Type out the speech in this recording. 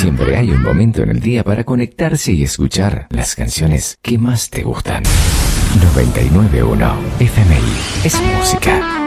Siempre hay un momento en el día para conectarse y escuchar las canciones que más te gustan. 99.1 FMI es música.